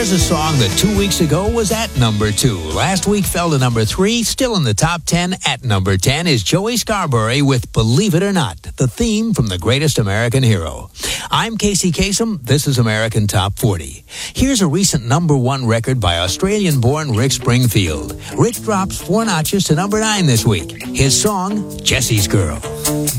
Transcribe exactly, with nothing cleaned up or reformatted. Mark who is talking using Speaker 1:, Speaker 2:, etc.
Speaker 1: Here's a song that two weeks ago was at number two. Last week fell to number three. Still in the top ten at number ten is Joey Scarbury with Believe It or Not, the theme from The Greatest American Hero. I'm Casey Kasem. This is American Top forty. Here's a recent number one record by Australian-born Rick Springfield. Rick drops four notches to number nine this week. His song, Jesse's Girl.